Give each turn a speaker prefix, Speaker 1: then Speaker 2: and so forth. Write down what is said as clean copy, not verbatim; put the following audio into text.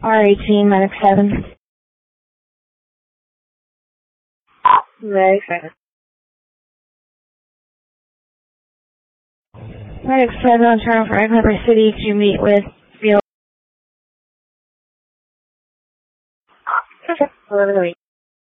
Speaker 1: R18, Medic 7. Medic 7. Medic 7 on turn for Egg Harbor City to meet with Field. Okay.